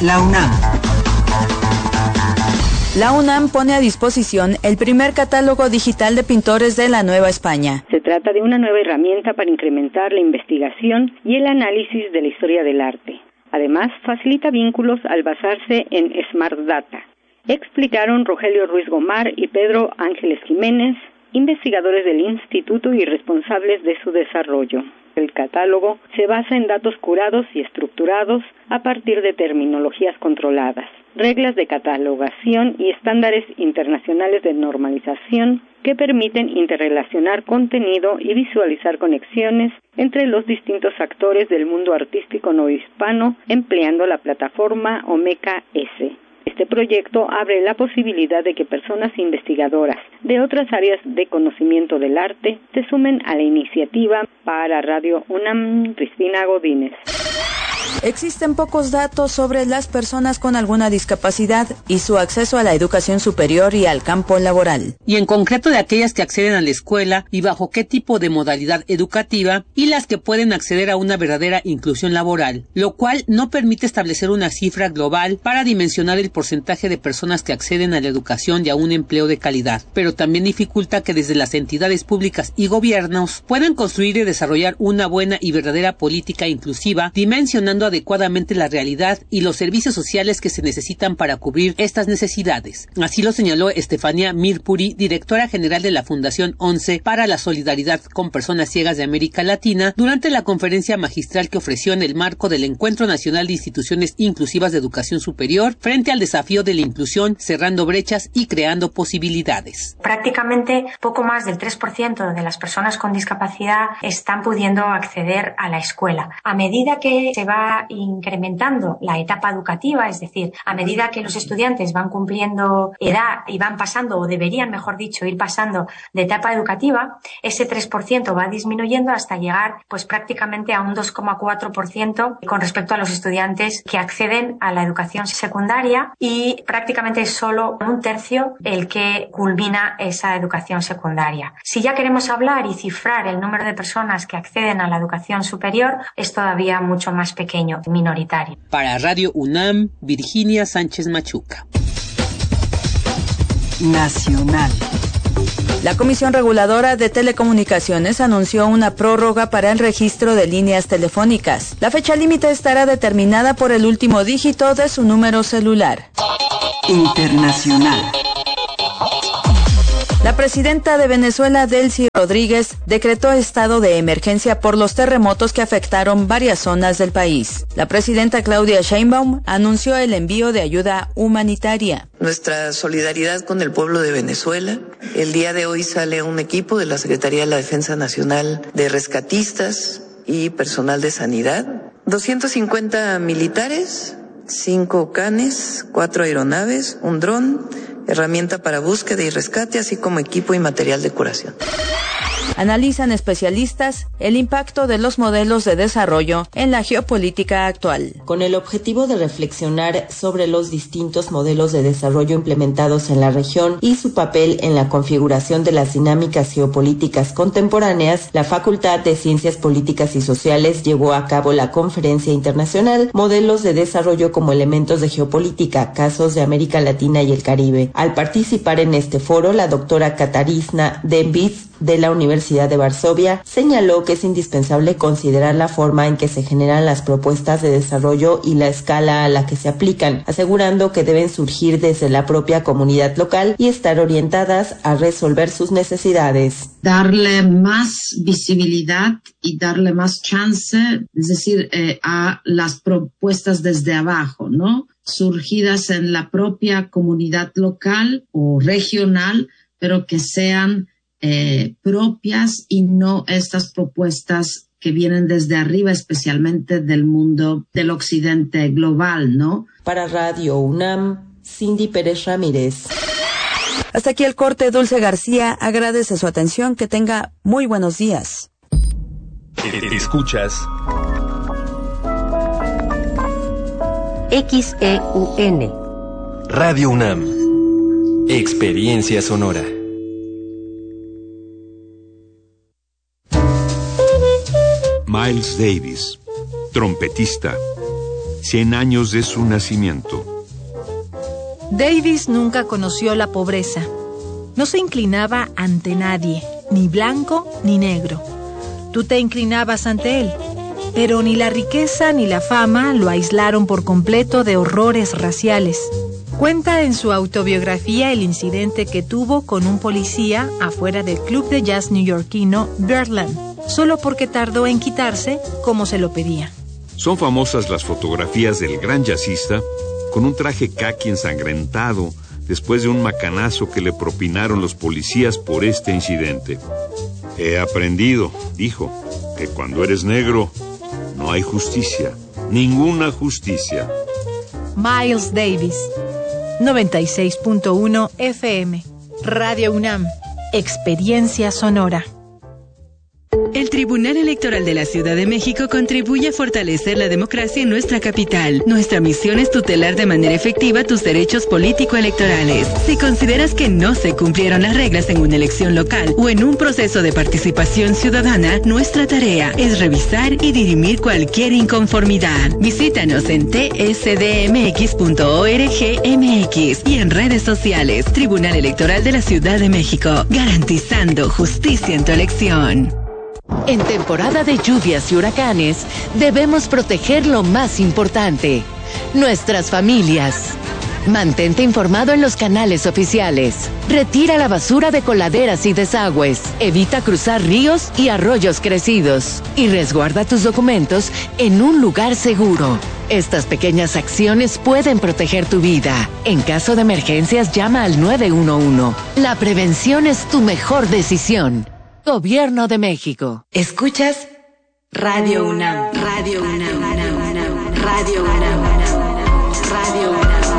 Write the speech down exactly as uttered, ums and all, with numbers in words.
La UNAM. La UNAM pone a disposición el primer catálogo digital de pintores de la Nueva España. Se trata de una nueva herramienta para incrementar la investigación y el análisis de la historia del arte. Además, facilita vínculos al basarse en Smart Data. Explicaron Rogelio Ruiz Gomar y Pedro Ángeles Jiménez, investigadores del instituto y responsables de su desarrollo. El catálogo se basa en datos curados y estructurados a partir de terminologías controladas, reglas de catalogación y estándares internacionales de normalización que permiten interrelacionar contenido y visualizar conexiones entre los distintos actores del mundo artístico no hispano empleando la plataforma Omeka S. Este proyecto abre la posibilidad de que personas investigadoras de otras áreas de conocimiento del arte se sumen a la iniciativa. Para Radio UNAM, Cristina Godínez. Existen pocos datos sobre las personas con alguna discapacidad y su acceso a la educación superior y al campo laboral. Y en concreto de aquellas que acceden a la escuela y bajo qué tipo de modalidad educativa, y las que pueden acceder a una verdadera inclusión laboral, lo cual no permite establecer una cifra global para dimensionar el porcentaje de personas que acceden a la educación y a un empleo de calidad, pero también dificulta que desde las entidades públicas y gobiernos puedan construir y desarrollar una buena y verdadera política inclusiva, dimensionando adecuadamente la realidad y los servicios sociales que se necesitan para cubrir estas necesidades. Así lo señaló Estefanía Mirpuri, directora general de la Fundación once para la Solidaridad con Personas Ciegas de América Latina, durante la conferencia magistral que ofreció en el marco del Encuentro Nacional de Instituciones Inclusivas de Educación Superior frente al desafío de la inclusión, cerrando brechas y creando posibilidades. Prácticamente poco más del tres por ciento de las personas con discapacidad están pudiendo acceder a la escuela. A medida que se va incrementando la etapa educativa, es decir, a medida que los estudiantes van cumpliendo edad y van pasando, o deberían, mejor dicho, ir pasando de etapa educativa, ese tres por ciento va disminuyendo hasta llegar pues prácticamente a un dos coma cuatro por ciento con respecto a los estudiantes que acceden a la educación secundaria, y prácticamente es solo un tercio el que culmina esa educación secundaria. Si ya queremos hablar y cifrar el número de personas que acceden a la educación superior, es todavía mucho más pequeño, minoritario. Para Radio UNAM, Virginia Sánchez Machuca. Nacional. La Comisión Reguladora de Telecomunicaciones anunció una prórroga para el registro de líneas telefónicas. La fecha límite estará determinada por el último dígito de su número celular. Internacional. La presidenta de Venezuela, Delcy Rodríguez, decretó estado de emergencia por los terremotos que afectaron varias zonas del país. La presidenta Claudia Sheinbaum anunció el envío de ayuda humanitaria. Nuestra solidaridad con el pueblo de Venezuela. El día de hoy sale un equipo de la Secretaría de la Defensa Nacional de rescatistas y personal de sanidad. doscientos cincuenta militares, cinco canes, cuatro aeronaves, un dron, herramienta para búsqueda y rescate, así como equipo y material de curación. Analizan especialistas el impacto de los modelos de desarrollo en la geopolítica actual. Con el objetivo de reflexionar sobre los distintos modelos de desarrollo implementados en la región y su papel en la configuración de las dinámicas geopolíticas contemporáneas, la Facultad de Ciencias Políticas y Sociales llevó a cabo la conferencia internacional Modelos de Desarrollo como Elementos de Geopolítica, Casos de América Latina y el Caribe. Al participar en este foro, la doctora Katarzyna Dębic, de la Universidad de Varsovia, señaló que es indispensable considerar la forma en que se generan las propuestas de desarrollo y la escala a la que se aplican, asegurando que deben surgir desde la propia comunidad local y estar orientadas a resolver sus necesidades. Darle más visibilidad y darle más chance, es decir, eh, a las propuestas desde abajo, ¿no? Surgidas en la propia comunidad local o regional, pero que sean Eh, propias y no estas propuestas que vienen desde arriba, especialmente del mundo del occidente global, ¿no? Para Radio UNAM, Cindy Pérez Ramírez. Hasta aquí el corte. Dulce García agradece su atención. Que tenga muy buenos días. Escuchas X E U N Radio UNAM, Experiencia Sonora. Miles Davis, trompetista, cien años de su nacimiento. Davis nunca conoció la pobreza. No se inclinaba ante nadie, ni blanco ni negro. Tú te inclinabas ante él, pero ni la riqueza ni la fama lo aislaron por completo de horrores raciales. Cuenta en su autobiografía el incidente que tuvo con un policía afuera del club de jazz neoyorquino Birdland, solo porque tardó en quitarse como se lo pedía. Son famosas las fotografías del gran jazzista con un traje caqui ensangrentado después de un macanazo que le propinaron los policías por este incidente. He aprendido, dijo, que cuando eres negro no hay justicia, ninguna justicia. Miles Davis, noventa y seis punto uno F M, Radio UNAM, Experiencia Sonora. El Tribunal Electoral de la Ciudad de México contribuye a fortalecer la democracia en nuestra capital. Nuestra misión es tutelar de manera efectiva tus derechos político-electorales. Si consideras que no se cumplieron las reglas en una elección local o en un proceso de participación ciudadana, nuestra tarea es revisar y dirimir cualquier inconformidad. Visítanos en t s d m x punto org m x y en redes sociales. Tribunal Electoral de la Ciudad de México, garantizando justicia en tu elección. En temporada de lluvias y huracanes, debemos proteger lo más importante, nuestras familias. Mantente informado en los canales oficiales. Retira la basura de coladeras y desagües. Evita cruzar ríos y arroyos crecidos. Y resguarda tus documentos en un lugar seguro. Estas pequeñas acciones pueden proteger tu vida. En caso de emergencias, llama al nueve uno uno. La prevención es tu mejor decisión. Gobierno de México. ¿Escuchas? Radio UNAM. Radio UNAM. Radio UNAM. Radio UNAM.